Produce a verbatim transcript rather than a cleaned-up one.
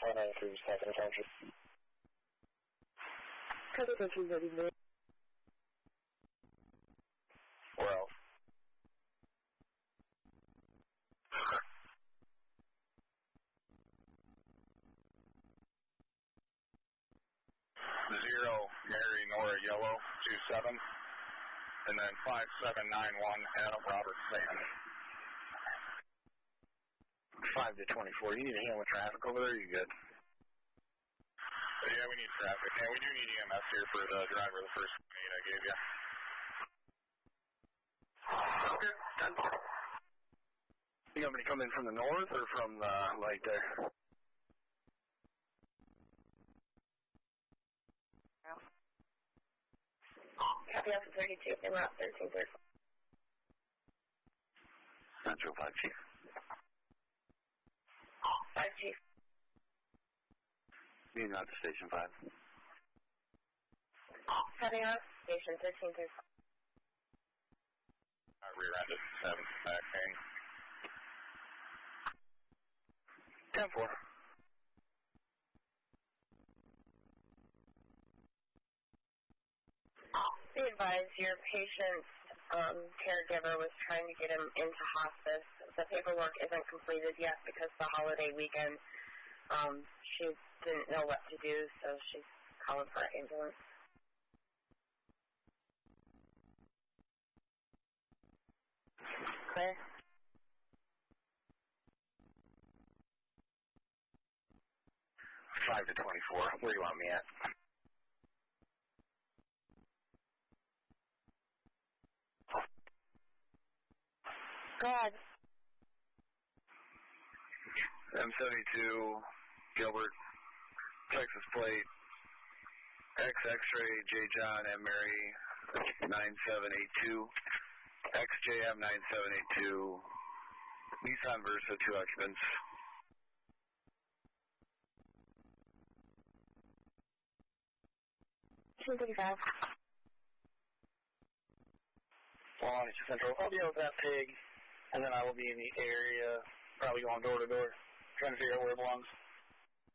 one nine three, second attention. Second attention, ready, man. Where else? Zero, Mary Nora Yellow, two seven, and then five seven nine one, Adam Robert Sam. five to twenty-four, you need to handle traffic over there, you good? Yeah, we need traffic. Yeah, we do need E M S here for the driver of the first aid I gave you. Okay, done. You want me to come in from the north or from the light there? Copy Alpha thirty-two, they were up thirteen thirty. Central five, Chief. five, Chief. Meeting out to Station five. Copy out, Station thirteen thirty. I rear-ended seven, back hang. ten four. Be advised, your patient's um, caregiver was trying to get him into hospice. The paperwork isn't completed yet because the holiday weekend. Um, she didn't know what to do, so she's calling for an ambulance. Clear? five to twenty-four. Where do you want me at? Go ahead. M seventy-two, Gilbert, Texas plate, X X-ray, J John, M Mary, nine seven eight two, X J M nine seven eight two, Nissan Versa, two occupants. two thirty-five. Well, it's Central. I'll be out with that pig, and then I will be in the area, probably going door to door, trying to figure out where it belongs.